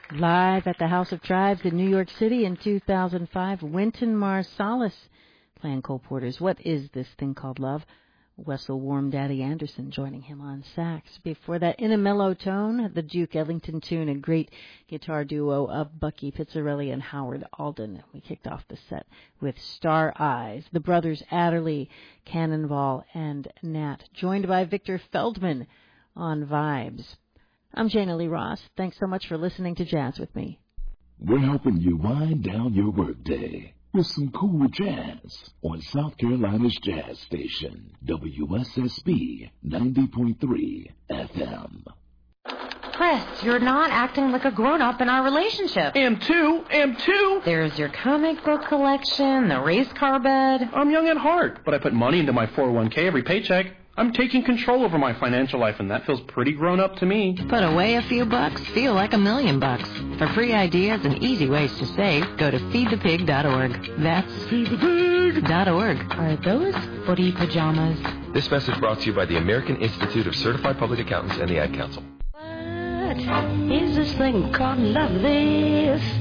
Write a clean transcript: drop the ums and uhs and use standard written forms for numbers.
Live at the House of Tribes in New York City in 2005, Wynton Marsalis playing Cole Porter's What Is This Thing Called Love? Wessel Warm Daddy Anderson joining him on sax. Before that, in a mellow tone, the Duke Ellington tune, a great guitar duo of Bucky Pizzarelli and Howard Alden. We kicked off the set with Star Eyes, the brothers Adderley, Cannonball, and Nat, joined by Victor Feldman on vibes. I'm Jana Lee Ross. Thanks so much for listening to Jazz with me. We're helping you wind down your workday with some cool jazz on South Carolina's jazz station, WSSB 90.3 FM. Chris, you're not acting like a grown-up in our relationship. Am too. There's your comic book collection, the race car bed. I'm young at heart, but I put money into my 401k every paycheck. I'm taking control over my financial life, and that feels pretty grown-up to me. Put away a few bucks, feel like $1 million. For free ideas and easy ways to save, go to feedthepig.org. That's feedthepig.org. Are those footy pajamas? This message brought to you by the American Institute of Certified Public Accountants and the Ad Council. What is this thing called love? This